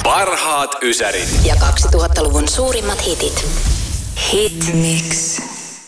Parhaat ysärit ja 2000-luvun suurimmat hitit. Hitmix.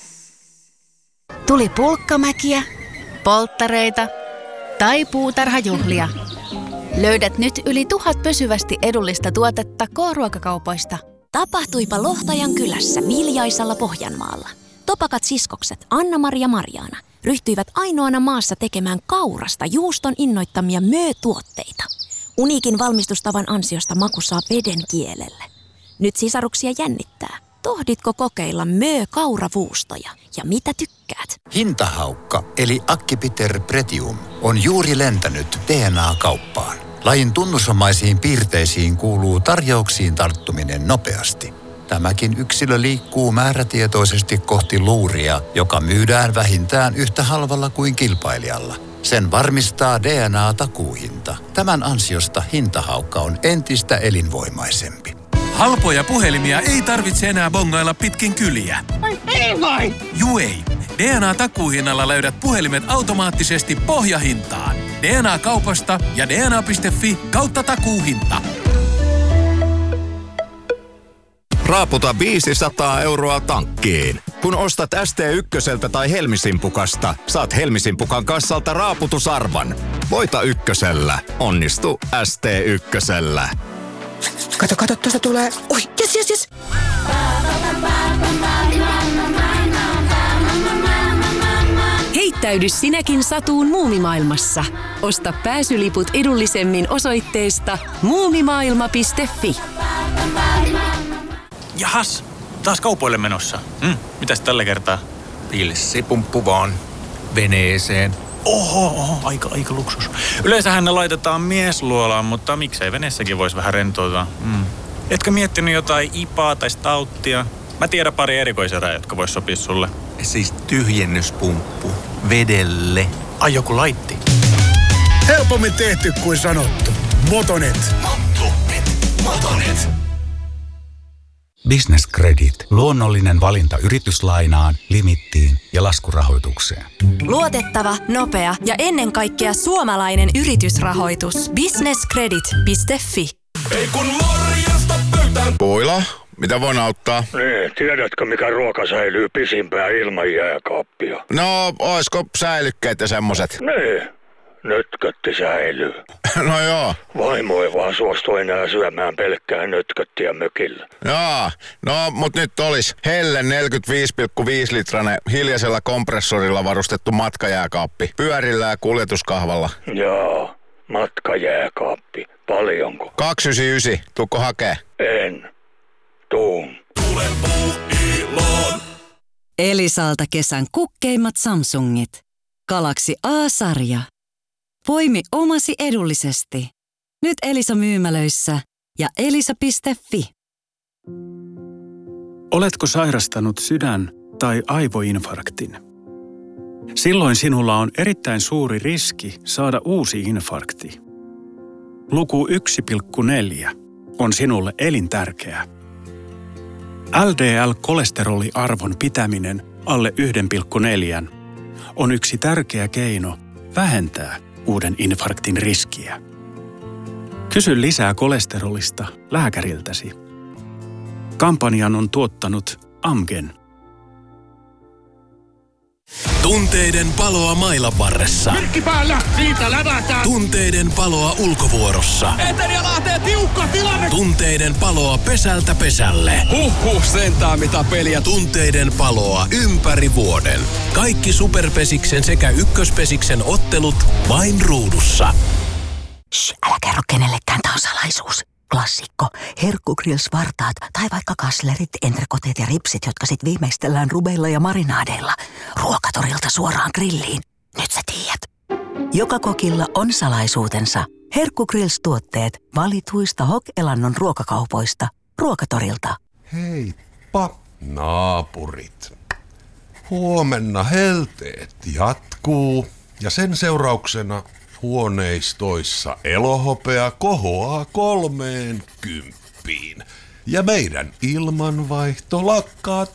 Tuli pulkkamäkiä, polttareita tai puutarhajuhlia. Löydät nyt yli 1000 pysyvästi edullista tuotetta K-ruokakaupoista. Tapahtuipa Lohtajan kylässä Viljaisalla Pohjanmaalla. Topakat siskokset Anna-Mari ja Marjaana ryhtyivät ainoana maassa tekemään kaurasta juuston innoittamia möötuotteita. Uniikin valmistustavan ansiosta maku saa veden kielelle. Nyt sisaruksia jännittää. Tohditko kokeilla kauravuustoja ja mitä tykkäät? Hintahaukka eli Acipiter pretium on juuri lentänyt DNA-kauppaan. Lajin tunnusomaisiin piirteisiin kuuluu tarjouksiin tarttuminen nopeasti. Tämäkin yksilö liikkuu määrätietoisesti kohti luuria, joka myydään vähintään yhtä halvalla kuin kilpailijalla. Sen varmistaa DNA-takuuhinta. Tämän ansiosta hintahaukka on entistä elinvoimaisempi. Halpoja puhelimia ei tarvitse enää bongailla pitkin kyliä. Ei vai! Juu ei. DNA-takuuhinnalla löydät puhelimet automaattisesti pohjahintaan. DNA-kaupasta ja dna.fi/takuuhinta. Raaputa 500 € tankkiin. Kun ostat ST1 tai Helmisimpukasta, saat Helmisimpukan kassalta raaputusarvan. Voita ykkösellä. Onnistu ST1. Kato, tuosta tulee. Oi, yes. Heittäydy sinäkin satuun muumimaailmassa. Osta pääsyliput edullisemmin osoitteesta muumimaailma.fi. Jahas, taas kaupoille menossa. Mitäs tällä kertaa? Pilssipumppu vaan veneeseen. Oho, aika luksus. Yleensähän ne laitetaan miesluolaan, mutta miksei veneessäkin voisi vähän rentoutua. Etkö miettinyt jotain ipaa tai stouttia? Mä tiedän pari erikoiserää, jotka vois sopia sulle. Siis tyhjennyspumppu vedelle. Ai joku laitti. Helpommin tehty kuin sanottu. Motonet. Business Credit. Luonnollinen valinta yrityslainaan, limittiin ja laskurahoitukseen. Luotettava, nopea ja ennen kaikkea suomalainen yritysrahoitus. businesscredit.fi. Ei kun morjesta pöytään. Poila, mitä voin auttaa? Niin, tiedätkö mikä ruoka säilyy pisimpään ilman jääkaappia? No, oisko säilykkeet ja semmoset? Niin, nötkötti säilyy. No joo. Vaimo ei vaan suostu enää syömään pelkkää nötköttiä mökillä. Jaa, no mut nyt olis Helle 45,5 litranen hiljaisella kompressorilla varustettu matkajääkaappi. Pyörillä ja kuljetuskahvalla. Jaa, matkajääkaappi. Paljonko? 299. Tuukko hakee? En. Tuun. Tule Puuiloon. Elisalta kesän kukkeimmat Samsungit. Galaxy A-sarja. Poimi omasi edullisesti. Nyt Elisa myymälöissä ja elisa.fi. Oletko sairastanut sydän- tai aivoinfarktin? Silloin sinulla on erittäin suuri riski saada uusi infarkti. Luku 1,4 on sinulle elintärkeä. LDL-kolesteroliarvon pitäminen alle 1,4 on yksi tärkeä keino vähentää uuden infarktin riskiä. Kysy lisää kolesterolista lääkäriltäsi. Kampanjan on tuottanut Amgen. Tunteiden paloa mailan varressa. Merkki päällä, siitä lävätään. Tunteiden paloa ulkovuorossa. Etelä lähtee tiukka tilanne. Tunteiden paloa pesältä pesälle. Sentää mitä peliä. Tunteiden paloa ympäri vuoden. Kaikki Superpesiksen sekä Ykköspesiksen ottelut vain ruudussa. Älä kerro kenellekään, tää on salaisuus. Klassikko. Herkkugrills-vartaat tai vaikka kaslerit, entrekoteet ja ripsit, jotka sit viimeistellään rubeilla ja marinaadeilla. Ruokatorilta suoraan grilliin. Nyt sä tiedät. Joka kokilla on salaisuutensa. Herkkugrills-tuotteet valituista Hok-Elannon ruokakaupoista. Ruokatorilta. Heippa, naapurit. Huomenna helteet jatkuu ja sen seurauksena huoneistoissa elohopea kohoaa 30. Ja meidän ilmanvaihto lakkaa